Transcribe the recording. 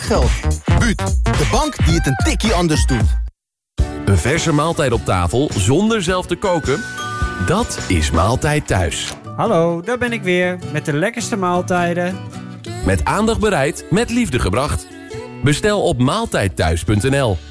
geld. Buut, de bank die het een tikkie anders doet. Een verse maaltijd op tafel zonder zelf te koken? Dat is Maaltijd Thuis. Hallo, daar ben ik weer met de lekkerste maaltijden. Met aandacht bereid, met liefde gebracht. Bestel op maaltijdthuis.nl.